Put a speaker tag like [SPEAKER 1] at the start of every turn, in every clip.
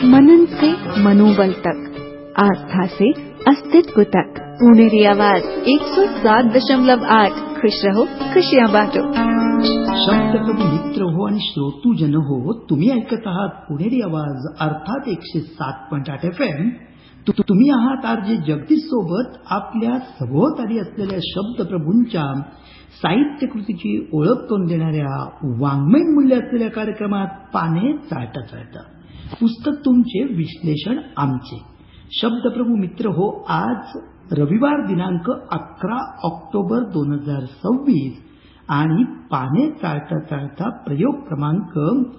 [SPEAKER 1] मनन से मनोबल तक, आस्था से अस्तित्व तक। पुणेरी आवाज 107.8। खुश रहो, खुशियां बांटो।
[SPEAKER 2] शब्द प्रभू मित्र हो आणि श्रोतूजन हो, तुम्ही ऐकत आहात पुणेरी आवाज अर्थात 107.8 FM. तुम्ही आहात आरजे जगदीश सोबत आपल्या सभोवताली असलेल्या शब्दप्रभूंच्या साहित्य कृतीची ओळख करून देणाऱ्या वाङ्मय मूल्य असलेल्या कार्यक्रमात पाने चाळता चाळता पुस्तक तुमचे, विश्लेषण आमचे. शब्दप्रभू मित्र हो, आज रविवार दिनांक 11 ऑक्टोबर 2026 आणि पाने चाळता चाळता प्रयोग क्रमांक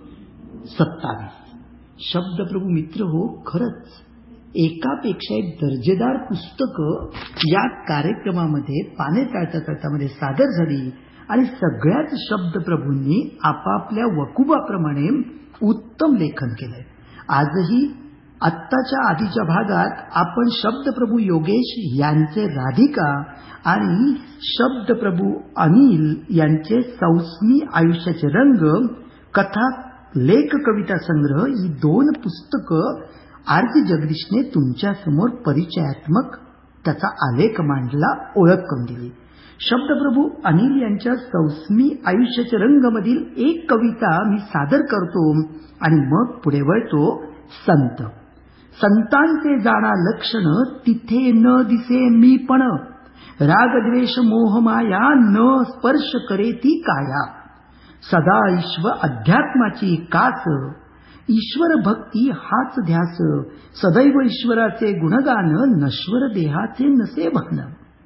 [SPEAKER 2] 27. शब्दप्रभू मित्र हो, खरंच एकापेक्षा एक दर्जेदार पुस्तकं या कार्यक्रमामध्ये पाने चाळता चाळतामध्ये सादर झाली आणि सगळ्याच शब्दप्रभूंनी आपापल्या वकुबाप्रमाणे उत्तम लेखन केलंय. आजही आत्ताच्या आधीच्या भागात आपण शब्दप्रभू योगेश यांचे राधिका आणि शब्दप्रभू अनिल यांचे सौस्मी आयुष्याचे रंग, कथा, लेख, कविता संग्रह ही 2 पुस्तकं आरती जगदीशने तुमच्या समोर परिचयात्मक त्याचा आलेख मांडला, ओळख करून दिली. शब्दप्रभू अनिल यांच्या सौस्मी आयुष्याचे रंग मधील एक कविता मी सादर करतो आणि मग पुढे वळतो. संत. संतांचे जाणा लक्षण, तिथे न दिसे मी पण. रागद्वेष मोहमाया, न स्पर्श करे ती काया. सदा ईश्वर अध्यात्माची कास, ईश्वर भक्ती हाच ध्यास. सदैव ईश्वराचे गुणगान, नश्वर देहाचे नसे भान.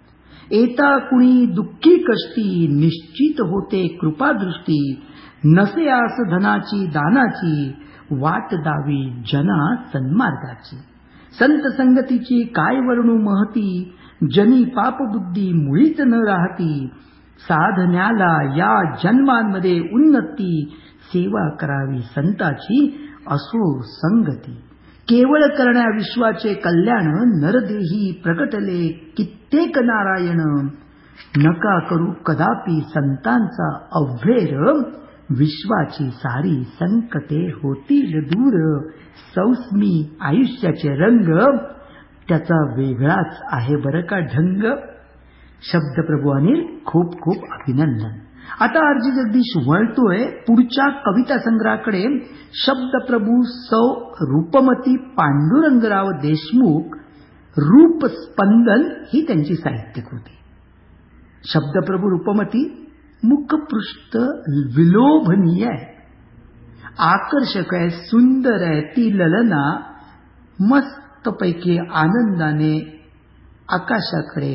[SPEAKER 2] एता कुणी दुःखी कष्टी, निश्चित होते कृपादृष्टी. नसे आस धनाची दानाची, वाट दावी जना सन्मार्गाची. संत संगतीची काय वर्णू महती, जनी पापबुद्धी मुळीच न राहती. साधण्याला या जन्मांमध्ये उन्नती, सेवा करावी संताची असो संगती. केवळ करण्या विश्वाचे कल्याण, नरदेही प्रगटले कित्येक नारायण. नका करू कदापि संतांचा अव्हेर, विश्वाची सारी संकटे होतील दूर. सौस्मी आयुष्याचे रंग, त्याचा वेगळाच आहे बरं का ढंग. शब्दप्रभू अनिल, खूप खूप अभिनंदन. आता आरजी जगदीश वळतोय पुढच्या कविता संग्रहाकडे. शब्दप्रभू सौ रूपमती पांडुरंगराव देशमुख, रूपस्पंदन ही त्यांची साहित्यकृती. शब्दप्रभू रूपमती मुखपृष्ठ विलोभनीय आहे, आकर्षक आहे, सुंदर आहे. ती ललना मस्तपैकी आनंदाने आकाशाकडे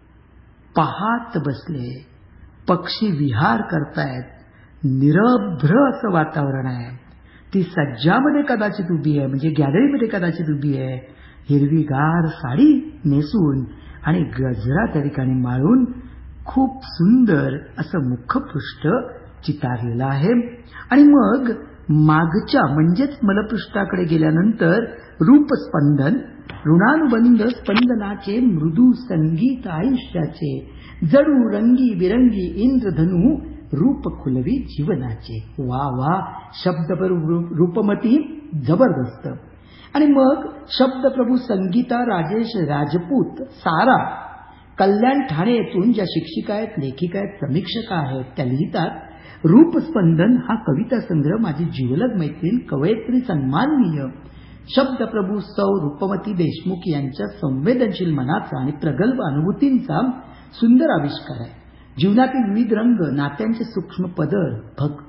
[SPEAKER 2] पाहत बसले. पक्षी विहार करतायत, निरभ्र असं वातावरण आहे. ती सज्जामध्ये कदाचित उभी आहे, म्हणजे गॅलरीमध्ये कदाचित उभी आहे, हिरवीगार साडी नेसून आणि गजरा त्या ठिकाणी माळून. खूप सुंदर असं मुखपृष्ठ चितारलेलं आहे. आणि मग मागच्या म्हणजेच मलपृष्ठाकडे गेल्यानंतर रूपस्पंदन, ऋणानुबंध स्पंदनाचे मृदू संगीत आयुष्याचे. जडू रंगी बिरंगी इंद्रधनू, रूप खुलवी जीवनाचे. वा वा, शब्दप्रभू रूपमती जबरदस्त. आणि मग शब्दप्रभू संगीता राजेश राजपूत सारा, कल्याण ठाणे येथून ज्या शिक्षिका आहेत, लेखिका आहेत, समीक्षका आहेत, त्या लिहितात. रूपस्पंदन हा कविता संग्रह माझी जिवलग मैत्रीण कवयित्री सन्माननीय शब्दप्रभू सौ रूपमती देशमुख यांच्या संवेदनशील मनाचा आणि प्रगल्भ अनुभूतींचा सुंदर आविष्कार आहे. जीवनातील विविध रंग, नात्यांचे सूक्ष्म पदर, भक्ती